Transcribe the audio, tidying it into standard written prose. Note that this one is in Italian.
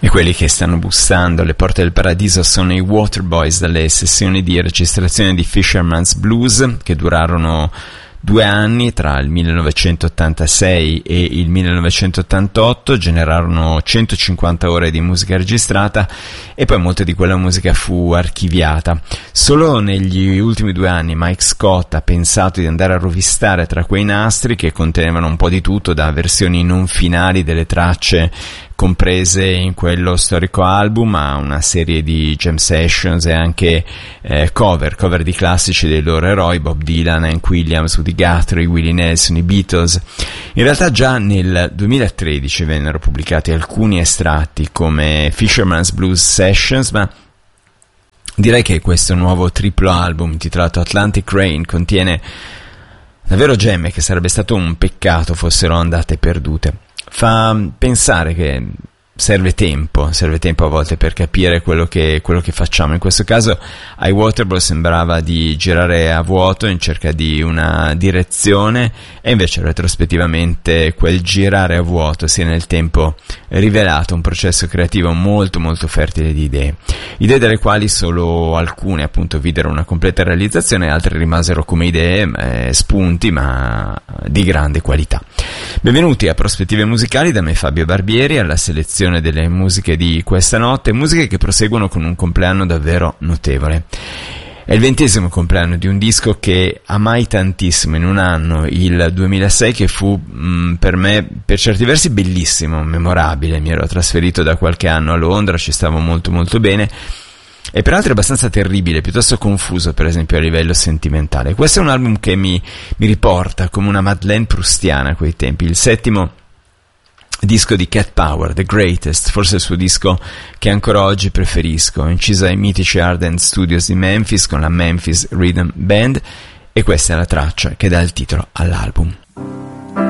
E quelli che stanno bussando alle porte del paradiso sono i Waterboys dalle sessioni di registrazione di Fisherman's Blues, che durarono 2 anni tra il 1986 e il 1988, generarono 150 ore di musica registrata e poi molta di quella musica fu archiviata. Solo negli ultimi 2 anni Mike Scott ha pensato di andare a rovistare tra quei nastri, che contenevano un po' di tutto, da versioni non finali delle tracce comprese in quello storico album a una serie di jam sessions e anche cover di classici dei loro eroi, Bob Dylan, Hank Williams, Woody Guthrie, Willie Nelson, i Beatles. In realtà già nel 2013 vennero pubblicati alcuni estratti come Fisherman's Blues Sessions, ma direi che questo nuovo triplo album intitolato Atlantic Rain contiene davvero gemme che sarebbe stato un peccato fossero andate perdute. Fa pensare che serve tempo a volte per capire quello che facciamo. In questo caso ai Waterboys sembrava di girare a vuoto in cerca di una direzione, e invece retrospettivamente quel girare a vuoto si è nel tempo rivelato un processo creativo molto molto fertile di idee delle quali solo alcune appunto videro una completa realizzazione, altre rimasero come idee, spunti, ma di grande qualità. Benvenuti a Prospettive Musicali da me, Fabio Barbieri, alla selezione delle musiche di questa notte, musiche che proseguono con un compleanno davvero notevole. È il 20° compleanno di un disco che amai tantissimo in un anno, il 2006, che fu per me per certi versi bellissimo, memorabile. Mi ero trasferito da qualche anno a Londra, ci stavo molto molto bene, e per altri abbastanza terribile, piuttosto confuso per esempio a livello sentimentale. Questo è un album che mi riporta come una Madeleine proustiana a quei tempi, il 7° disco di Cat Power, The Greatest, forse il suo disco che ancora oggi preferisco, inciso ai mitici Ardent Studios di Memphis con la Memphis Rhythm Band, e questa è la traccia che dà il titolo all'album.